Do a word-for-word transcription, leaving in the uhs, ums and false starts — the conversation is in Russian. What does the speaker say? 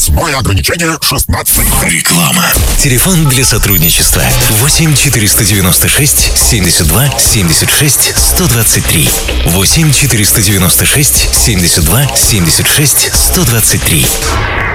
Мое ограничение шестнадцать. Реклама. Телефон для сотрудничества восемь четыреста девяносто шесть семьдесят два семьдесят шесть сто двадцать три. восемь четыреста девяносто шесть семьдесят два семьдесят шесть сто двадцать три.